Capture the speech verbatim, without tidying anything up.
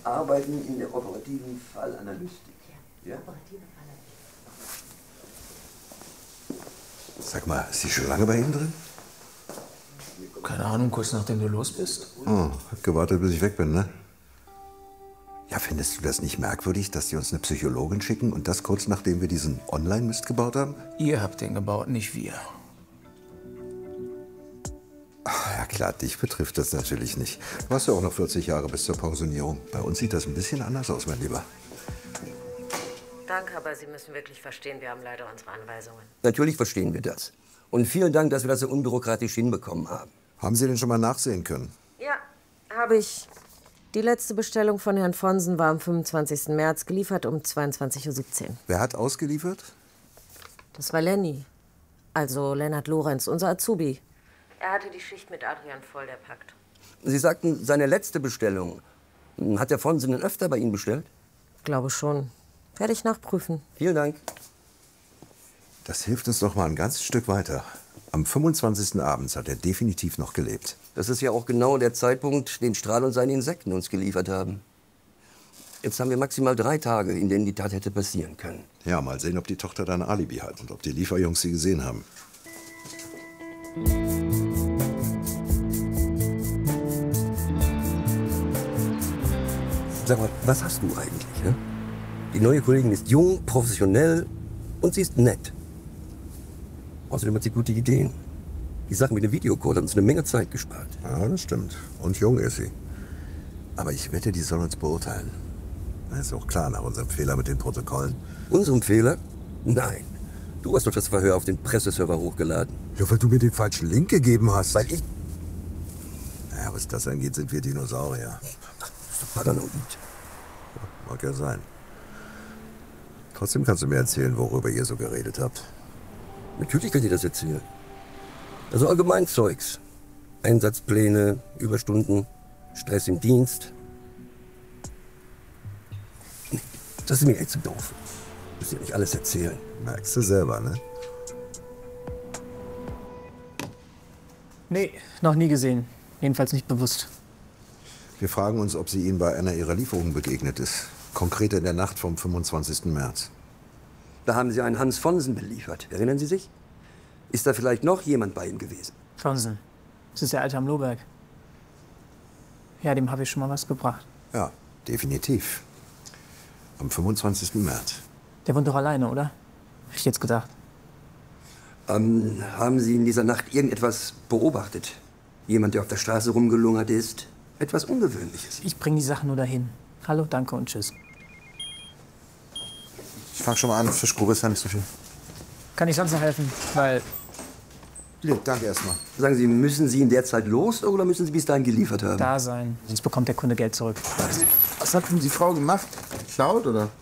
arbeiten in der operativen Fallanalytik. Ja? Operative Fallanalytik. Sag mal, ist sie schon lange bei Ihnen drin? Keine Ahnung, kurz nachdem du los bist. Oh, hat gewartet, bis ich weg bin, ne? Ja, findest du das nicht merkwürdig, dass die uns eine Psychologin schicken und das kurz nachdem wir diesen Online-Mist gebaut haben? Ihr habt den gebaut, nicht wir. Ach, ja klar, dich betrifft das natürlich nicht. Du hast ja auch noch vierzig Jahre bis zur Pensionierung. Bei uns sieht das ein bisschen anders aus, mein Lieber. Danke, aber Sie müssen wirklich verstehen, wir haben leider unsere Anweisungen. Natürlich verstehen wir das. Und vielen Dank, dass wir das so unbürokratisch hinbekommen haben. Haben Sie denn schon mal nachsehen können? Ja, habe ich. Die letzte Bestellung von Herrn Fonsen war am fünfundzwanzigsten März, geliefert um zweiundzwanzig Uhr siebzehn. Wer hat ausgeliefert? Das war Lenny. Also Lennart Lorenz, unser Azubi. Er hatte die Schicht mit Adrian voll, der packt. Sie sagten, seine letzte Bestellung. Hat der Fonsen denn öfter bei Ihnen bestellt? Glaube schon. Werde ich nachprüfen. Vielen Dank. Das hilft uns doch mal ein ganzes Stück weiter. Am fünfundzwanzigsten abends hat er definitiv noch gelebt. Das ist ja auch genau der Zeitpunkt, den Strahl und seine Insekten uns geliefert haben. Jetzt haben wir maximal drei Tage, in denen die Tat hätte passieren können. Ja, mal sehen, ob die Tochter da ein Alibi hat und ob die Lieferjungs sie gesehen haben. Sag mal, was hast du eigentlich? Ja? Die neue Kollegin ist jung, professionell und sie ist nett. Außerdem hat sie gute Ideen. Die Sache mit dem Videocall hat uns eine Menge Zeit gespart. Ja, das stimmt. Und jung ist sie. Aber ich wette, die soll uns beurteilen. Das ist auch klar nach unserem Fehler mit den Protokollen. Unserem Fehler? Nein. Du hast doch das Verhör auf den Presseserver hochgeladen. Ja, weil du mir den falschen Link gegeben hast. Weil ich... Naja, was das angeht, sind wir Dinosaurier. Ach, das ist doch paranoid. Ja, mag ja sein. Trotzdem kannst du mir erzählen, worüber ihr so geredet habt. Natürlich kann ich das erzählen. Also allgemein Zeugs. Einsatzpläne, Überstunden, Stress im Dienst. Nee, das ist mir echt zu doof. Ich muss dir nicht alles erzählen. Merkst du selber, ne? Nee, noch nie gesehen. Jedenfalls nicht bewusst. Wir fragen uns, ob sie Ihnen bei einer Ihrer Lieferungen begegnet ist. Konkret in der Nacht vom fünfundzwanzigsten März. Da haben Sie einen Hans Fonsen beliefert. Erinnern Sie sich? Ist da vielleicht noch jemand bei ihm gewesen? Fonsen. Das ist der Alte am Lohberg. Ja, dem habe ich schon mal was gebracht. Ja, definitiv. Am fünfundzwanzigsten März. Der wohnt doch alleine, oder? Hätte ich jetzt gedacht. Ähm, haben Sie in dieser Nacht irgendetwas beobachtet? Jemand, der auf der Straße rumgelungert ist? Etwas Ungewöhnliches? Ich bringe die Sachen nur dahin. Hallo, danke und tschüss. Ich fang schon mal an, Fischgrube ist ja nicht so viel. Kann ich sonst noch helfen? Weil... Nee, danke erstmal. Sagen Sie, müssen Sie in der Zeit los oder müssen Sie bis dahin geliefert haben? Da sein. Sonst bekommt der Kunde Geld zurück. Was hat denn die Frau gemacht? Geklaut oder?